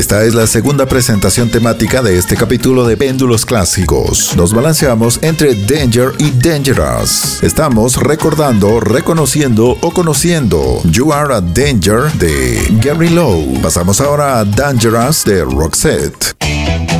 Esta es la segunda presentación temática de este capítulo de Péndulos Clásicos. Nos balanceamos entre Danger y Dangerous. Estamos recordando, reconociendo o conociendo You Are a Danger de Gary Lowe. Pasamos ahora a Dangerous de Roxette.